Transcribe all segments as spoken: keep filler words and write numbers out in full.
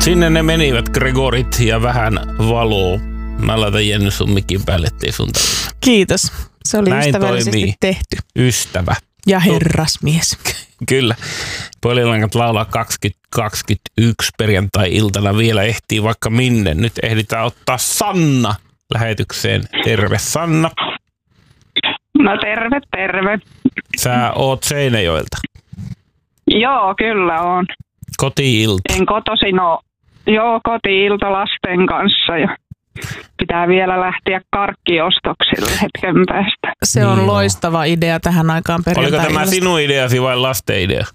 Sinne ne menivät, Gregorit, ja vähän valoo. Mä laitan Jenny sun mikin päälle, ettei sun tarvitse. Kiitos. Se oli Näin ystävällisesti toimii tehty. Ystävä. Ja herrasmies. Kyllä. Puhelinlangat laulaa kaksikymmentä kaksikymmentäyksi perjantai-iltana. Vielä ehtii vaikka minne. Nyt ehditään ottaa Sanna lähetykseen. Terve, Sanna. No terve, terve. Sä oot Seinäjoelta. Joo, kyllä on. Koti-ilta. En kotoisin ole. Joo, koti-ilta lasten kanssa ja pitää vielä lähteä karkkiostoksille hetken päästä. Se on Niin loistava idea tähän aikaan perjantai. Oliko tämä sinun ideasi vai lasten idea?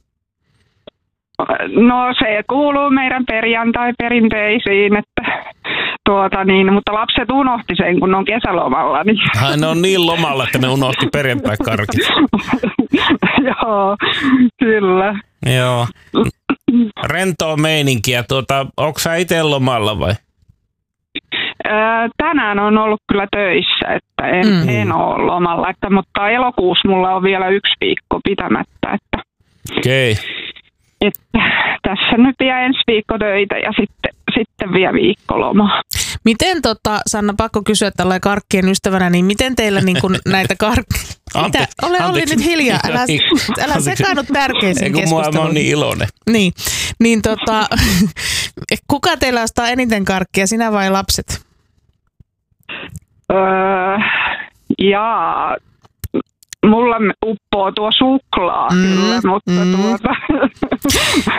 No se kuuluu meidän perjantai-perinteisiin, että tuota niin, mutta lapset unohti sen, kun ne on kesälomalla. Niin. Ai, ne on niin lomalla, että ne unohti perjantai-karkit. Joo, kyllä. Joo. Rentoa meininkiä. Tuota, onko sä itse lomalla vai? Öö, tänään on ollut kyllä töissä, että en, mm. en ole lomalla, että, mutta elokuussa mulla on vielä yksi viikko pitämättä. Että, Okei. Okay. Että tässä nyt vielä ensi viikko töitä ja sitten, sitten vielä viikko lomaa. Miten, tota, Sanna, pakko kysyä tällainen karkkien ystävänä, niin miten teillä niin kun näitä karkkeja... Ante, ole, oli nyt hiljaa, älä, älä sekaannu tärkeisiin keskusteluun. Mä oon niin iloinen. Niin, niin tota, kuka teillä ostaa eniten karkkia, sinä vai lapset? Öö, jaa, mulla uppoo tuo suklaa mm, kyllä, mutta mm. tuota...